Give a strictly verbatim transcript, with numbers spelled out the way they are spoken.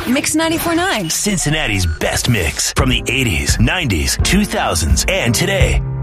Mix ninety-four point nine. Cincinnati's best mix from the eighties, nineties, two thousands, and today.